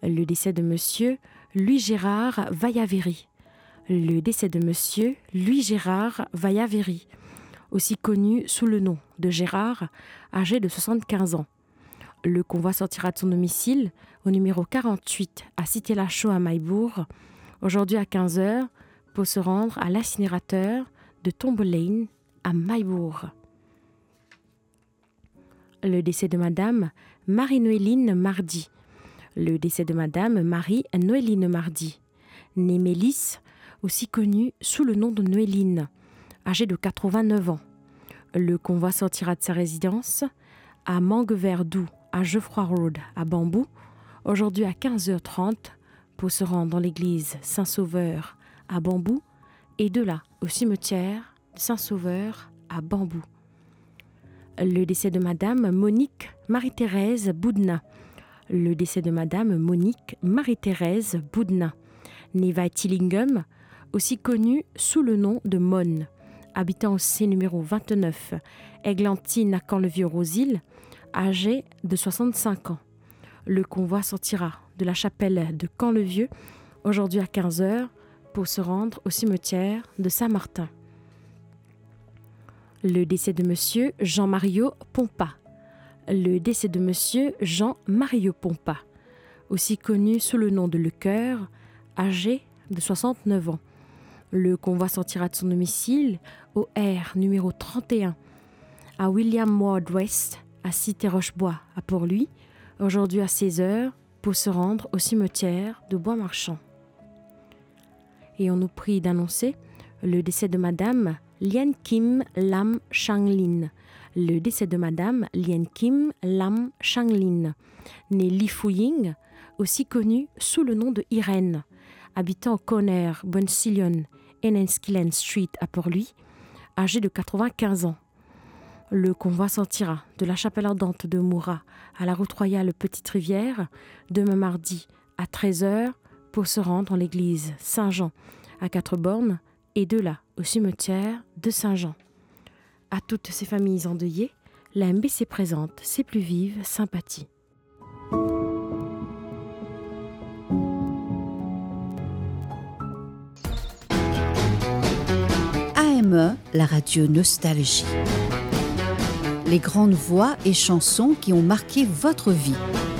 Le décès de monsieur Louis-Gérard Vaillaveri. Le décès de monsieur Louis-Gérard Vaillaveri, aussi connu sous le nom de Gérard, âgé de 75 ans. Le convoi sortira de son domicile au numéro 48 à Cité-Lachaud à Maillebourg, aujourd'hui à 15h, pour se rendre à l'incinérateur de Tombe Lane à Maillebourg. Le décès de madame Marie-Noéline Mardy. Le décès de madame Marie-Noéline Mardy, née Mélisse, aussi connue sous le nom de Noéline, âgée de 89 ans. Le convoi sortira de sa résidence à Mangueverdou, à Geoffroy Road, à Bambou, aujourd'hui à 15h30, pour se rendre dans l'église Saint-Sauveur à Bambou, et de là au cimetière de Saint-Sauveur à Bambou. Le décès de madame Monique Marie-Thérèse Boudna. Le décès de madame Monique Marie-Thérèse Boudna, née Weitilinghem, aussi connue sous le nom de Monne, habitant au C numéro 29, Églantine à Camp-le-Vieux-Rosil, âgée de 65 ans. Le convoi sortira de la chapelle de Camp-le-Vieux, aujourd'hui à 15h, pour se rendre au cimetière de Saint-Martin. Le décès de monsieur Jean-Mario Pompa. Le décès de monsieur Jean-Mario Pompa, aussi connu sous le nom de Lecoeur, âgé de 69 ans. Le convoi sortira de son domicile au R numéro 31 à William Ward West, à Cité-Rochebois, à Port-Louis, aujourd'hui à 16h, pour se rendre au cimetière de Bois-Marchand. Et on nous prie d'annoncer le décès de madame Lien Kim Lam Changlin. Le décès de madame Lien Kim Lam Changlin, née Li Fuying, aussi connue sous le nom de Irène, habitant au Conner, Bonsillon, Enenskillen Street à Port-Louis, âgée de 95 ans. Le convoi sortira de la chapelle ardente de Moura à la route royale Petite-Rivière, demain mardi à 13h, pour se rendre dans l'église Saint-Jean à 4 bornes, et de là au cimetière de Saint-Jean. À toutes ces familles endeuillées, la MBC présente ses plus vives sympathies. AME, la radio Nostalgie. Les grandes voix et chansons qui ont marqué votre vie.